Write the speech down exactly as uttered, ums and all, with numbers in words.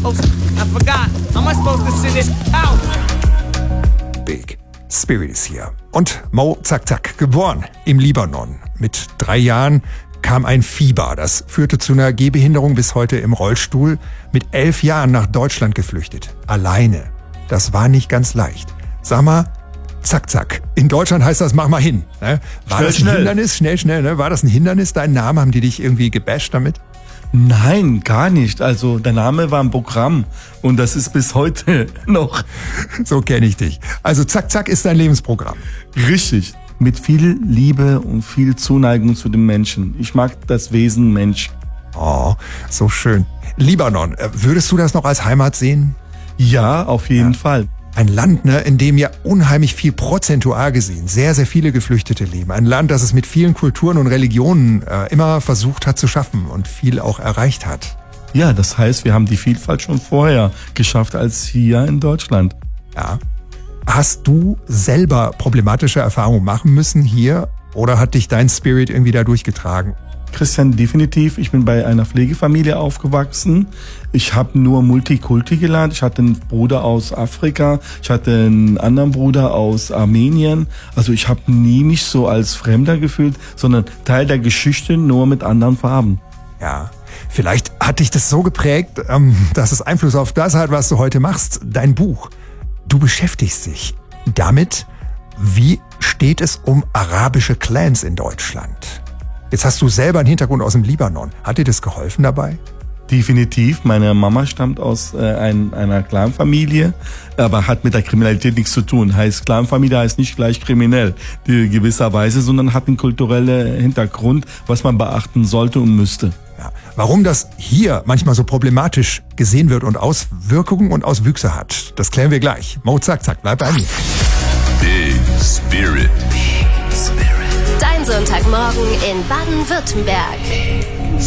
I forgot. How am I supposed to send it out? Big Spirit ist hier. Und Mo Zack Zack, geboren im Libanon. Mit drei Jahren kam ein Fieber. Das führte zu einer Gehbehinderung, bis heute im Rollstuhl. Mit elf Jahren nach Deutschland geflüchtet. Alleine. Das war nicht ganz leicht. Sag mal, Zack Zack. In Deutschland heißt das, mach mal hin. Ne? War Schnell, das ein schnell. Hindernis? Schnell, schnell. Ne? War das ein Hindernis, dein Name? Haben die dich irgendwie gebasht damit? Nein, gar nicht. Also der Name war ein Programm und das ist bis heute noch So kenne ich dich. Also Zack Zack ist dein Lebensprogramm. richtig. Mit viel Liebe und viel Zuneigung zu den Menschen. Ich mag das Wesen Mensch. Oh, so schön. Libanon, äh, würdest du das noch als Heimat sehen? Ja, auf jeden Ja. Fall. Ein Land, ne, in dem ja unheimlich viel prozentual gesehen sehr, sehr viele Geflüchtete leben. Ein Land, das es mit vielen Kulturen und Religionen äh, immer versucht hat zu schaffen und viel auch erreicht hat. Ja, das heißt, wir haben die Vielfalt schon vorher geschafft als hier in Deutschland. Ja. Hast du selber problematische Erfahrungen machen müssen hier oder hat dich dein Spirit irgendwie da durchgetragen? Christian, definitiv. Ich bin bei einer Pflegefamilie aufgewachsen. Ich habe nur Multikulti gelernt. Ich hatte einen Bruder aus Afrika. Ich hatte einen anderen Bruder aus Armenien. Also ich habe nie mich so als Fremder gefühlt, sondern Teil der Geschichte, nur mit anderen Farben. Ja. Vielleicht hat dich das so geprägt, ähm, dass es Einfluss auf das hat, was du heute machst. Dein Buch. Du beschäftigst dich damit, wie steht es um arabische Clans in Deutschland? Jetzt hast du selber einen Hintergrund aus dem Libanon. Hat dir das geholfen dabei? Definitiv. Meine Mama stammt aus äh, ein, einer Clanfamilie, aber hat mit der Kriminalität nichts zu tun. Heißt, Clanfamilie heißt nicht gleich kriminell, in gewisser Weise, sondern hat einen kulturellen Hintergrund, was man beachten sollte und müsste. Ja. Warum das hier manchmal so problematisch gesehen wird und Auswirkungen und Auswüchse hat, das klären wir gleich. Mo Zack Zack, bleib bei mir. Big Spirit. Dein Sonntagmorgen in Baden-Württemberg.